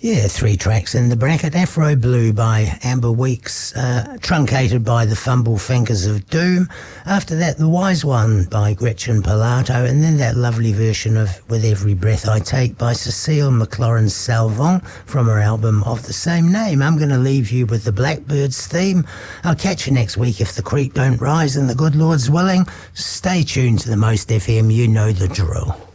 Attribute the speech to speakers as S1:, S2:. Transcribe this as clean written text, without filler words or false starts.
S1: Yeah, 3 tracks in the bracket. Afro Blue by Amber Weeks, truncated by the Fumble Fingers of Doom. After that, The Wise One by Gretchen Pilato, and then that lovely version of With Every Breath I Take by Cecile McLaurin Salvant from her album of the same name. I'm going to leave you with the Blackbirds theme. I'll catch you next week if the creek don't rise and the good Lord's willing. Stay tuned to the Most FM, you know the drill.